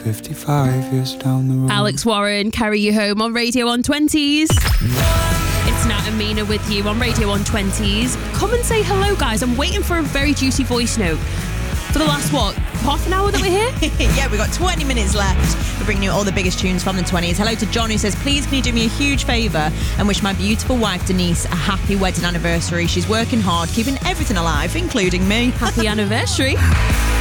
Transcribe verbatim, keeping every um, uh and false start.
fifty-five years down the road. Alex Warren, Carry You Home on Radio one twenties. It's Nat and Mina with you on Radio one twenties. Come and say hello, guys. I'm waiting for a very juicy voice note. For the last, what, half an hour that we're here? Yeah, we've got twenty minutes left. We're bringing you all the biggest tunes from the twenties. Hello to John, who says, please can you do me a huge favour and wish my beautiful wife Denise a happy wedding anniversary. She's working hard, keeping everything alive, including me. Happy anniversary.